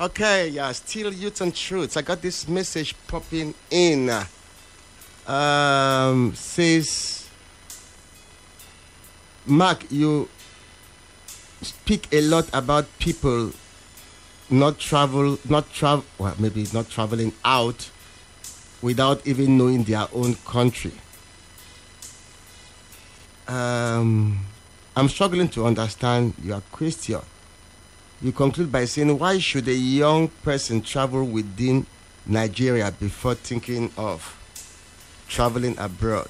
Okay, yeah, still Youth and Truths. I got this message popping in. Says, Mark, you speak a lot about people not maybe not traveling out without even knowing their own country. I'm struggling to understand your question. You conclude by saying, why should a young person travel within Nigeria before thinking of traveling abroad?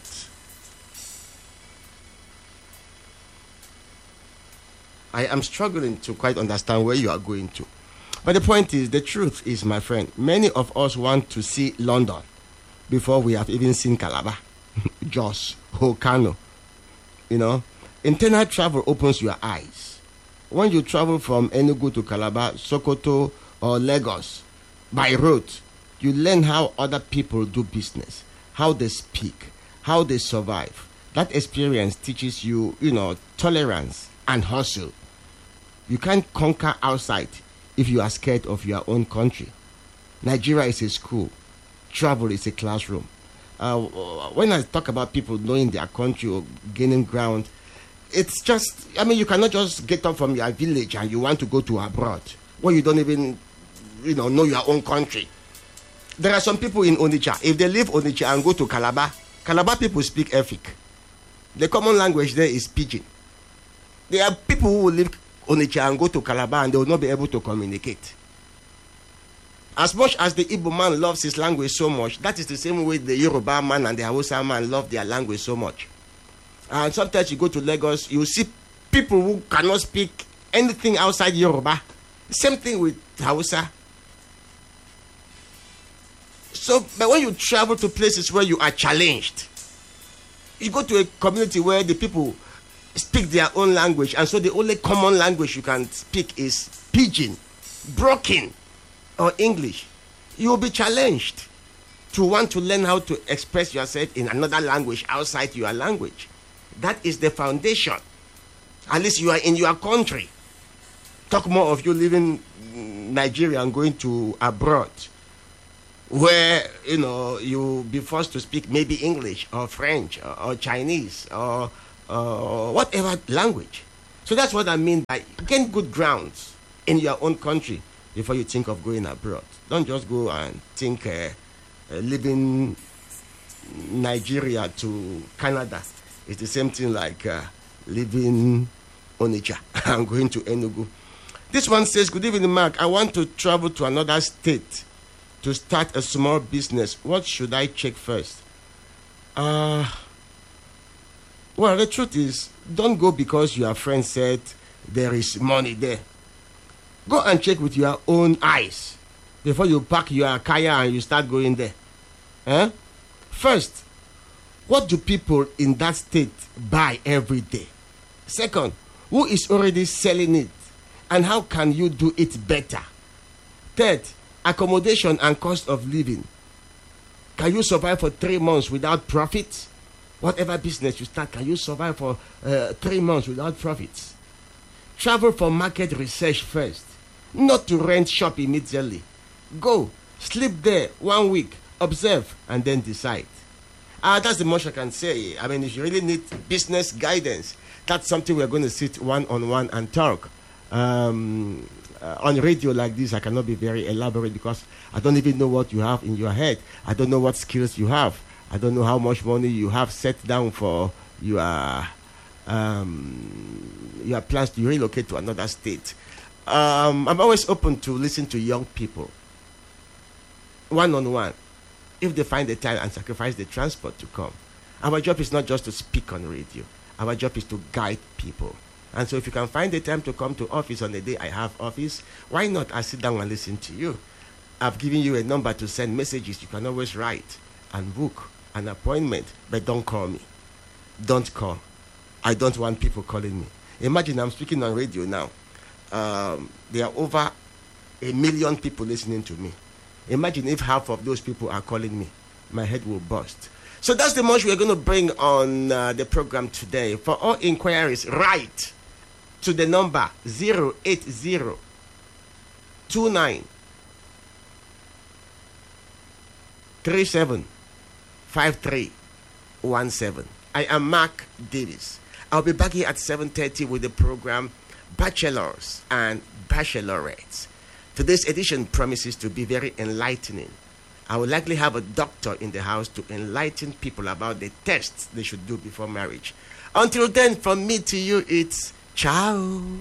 I am struggling to quite understand where you are going to. But the point is, the truth is, my friend, many of us want to see London before we have even seen Calabar, Jos, Kano. You know, internal travel opens your eyes. When you travel from Enugu to Calabar, Sokoto, or Lagos by road, you learn how other people do business, how they speak, how they survive. That experience teaches you, tolerance and hustle. You can't conquer outside if you are scared of your own country. Nigeria is a school. Travel is a classroom. When I talk about people knowing their country or gaining ground, it's just, you cannot just get up from your village and you want to go to abroad where you don't even, know your own country. There are some people in Onitsha. If they leave Onitsha and go to Calabar people speak Efik. The common language there is Pidgin. There are people who will leave Onitsha and go to Calabar and they will not be able to communicate. As much as the Igbo man loves his language so much, that is the same way the Yoruba man and the Hausa man love their language so much. And sometimes you go to Lagos, you see people who cannot speak anything outside Yoruba. Same thing with Hausa. So, but when you travel to places where you are challenged, you go to a community where the people speak their own language, and so the only common language you can speak is Pidgin, Broken, or English. You will be challenged to want to learn how to express yourself in another language outside your language. That is the foundation. At least you are in your country. Talk more of you leaving Nigeria and going to abroad, where you'll be forced to speak maybe English or French or Chinese or whatever language. So that's what I mean by gain good grounds in your own country before you think of going abroad. Don't just go and think leaving Nigeria to Canada. It's the same thing like leaving Onitsha and going to Enugu. This one says, good evening, Mark. I want to travel to another state to start a small business. What should I check first? Well, the truth is, don't go because your friend said there is money there. Go and check with your own eyes before you pack your kaya and you start going there. First, what do people in that state buy every day? Second, who is already selling it? And how can you do it better? Third, accommodation and cost of living. Can you survive for 3 months without profit? Whatever business you start, can you survive for 3 months without profits? Travel for market research first, not to rent shop immediately. Go, sleep there 1 week, observe, and then decide. That's the most I can say. If you really need business guidance, that's something we're going to sit one-on-one and talk. On radio like this, I cannot be very elaborate because I don't even know what you have in your head. I don't know what skills you have. I don't know how much money you have set down for your plans to relocate to another state. I'm always open to listen to young people, one-on-one, if they find the time and sacrifice the transport to come. Our job is not just to speak on radio. Our job is to guide people. And so if you can find the time to come to office on the day I have office, why not? I sit down and listen to you. I've given you a number to send messages. You can always write and book an appointment, but don't call me. Don't call. I don't want people calling me. Imagine I'm speaking on radio now. There are over 1 million people listening to me. Imagine if half of those people are calling me. My head will burst. So that's the much we're going to bring on the program today. For all inquiries, write to the number 080 29 375317. I am Mark Davis. I'll be back here at 7:30 with the program Bachelors and Bachelorettes. Today's edition promises to be very enlightening. I will likely have a doctor in the house to enlighten people about the tests they should do before marriage. Until then, from me to you, it's ciao.